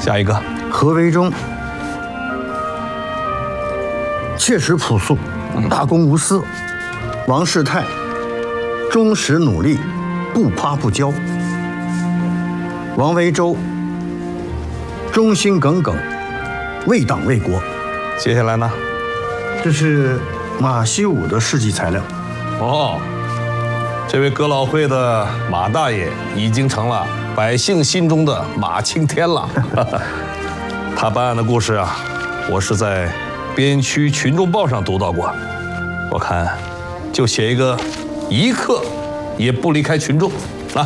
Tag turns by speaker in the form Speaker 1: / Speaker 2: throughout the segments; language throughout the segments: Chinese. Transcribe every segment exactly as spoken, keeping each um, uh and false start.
Speaker 1: 下一个，
Speaker 2: 何为忠，切实朴素，大公无私。王世泰，忠实努力，不夸不骄。王维洲，忠心耿耿，为党为国。
Speaker 1: 接下来呢？
Speaker 2: 这是马希武的事迹材料。
Speaker 1: 哦，这位哥老会的马大爷已经成了百姓心中的马青天了。他办案的故事啊，我是在边区群众报上读到过。我看，就写一个一刻也不离开群众啊。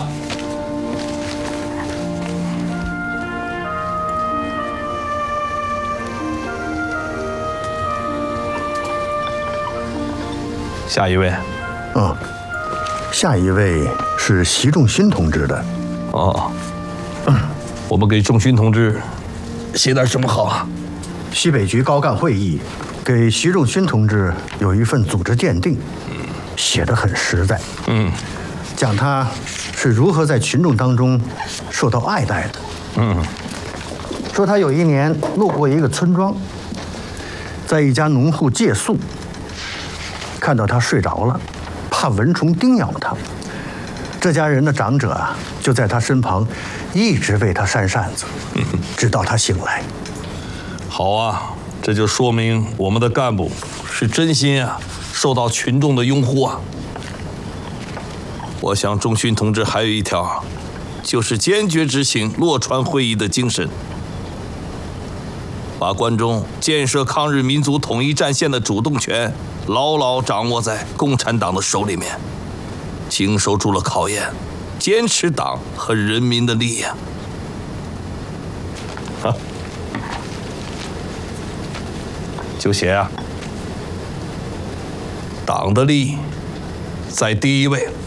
Speaker 1: 下一位，
Speaker 2: 嗯，下一位是习仲勋同志的。
Speaker 1: 哦，嗯，我们给仲勋同志写点什么好啊？
Speaker 2: 西北局高干会议给习仲勋同志有一份组织鉴定，写得很实在。
Speaker 1: 嗯，
Speaker 2: 讲他是如何在群众当中受到爱戴的。
Speaker 1: 嗯，
Speaker 2: 说他有一年路过一个村庄，在一家农户借宿。看到他睡着了，怕蚊虫叮咬他，这家人的长者啊，就在他身旁，一直为他扇扇子，直到他醒来。
Speaker 1: 好啊，这就说明我们的干部是真心啊，受到群众的拥护啊。我想仲勋同志还有一条，就是坚决执行洛川会议的精神，把关中建设抗日民族统一战线的主动权牢牢掌握在共产党的手里面，经受住了考验，坚持党和人民的利益。啊，就写啊，党的利益在第一位。